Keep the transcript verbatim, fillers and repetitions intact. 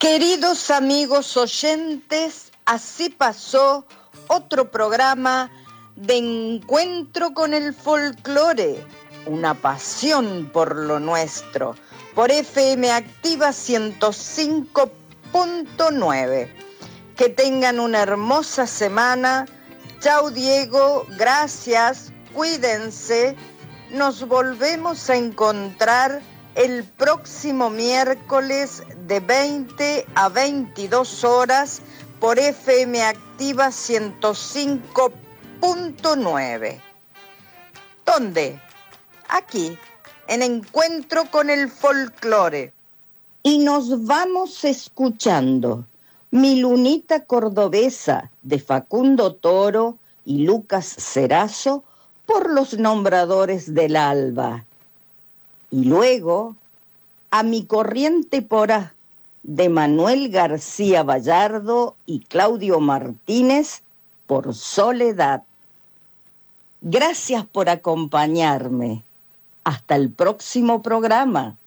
Queridos amigos oyentes, así pasó otro programa de encuentro con el folclore, una pasión por lo nuestro, por F M Activa ciento cinco punto nueve. Que tengan una hermosa semana. Chau Diego, gracias, cuídense. Nos volvemos a encontrar el próximo miércoles de veinte a veintidós horas por F M Activa ciento cinco punto nueve. ¿Dónde? Aquí, en Encuentro con el Folclore. Y nos vamos escuchando Mi Lunita Cordobesa de Facundo Toro y Lucas Cerazo por los Nombradores del Alba. Y luego, A Mi Corriente Porá, de Manuel García Vallardo y Claudio Martínez, por Soledad. Gracias por acompañarme. Hasta el próximo programa.